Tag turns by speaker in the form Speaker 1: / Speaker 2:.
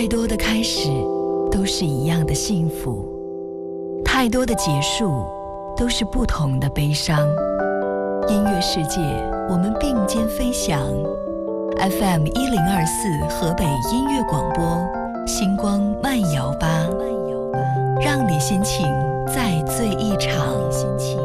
Speaker 1: 太多的开始都是一样的幸福，太多的结束都是不同的悲伤。音乐世界，我们并肩飞翔。FM 1024河北音乐广播，星光慢摇吧，让你心情再醉一场。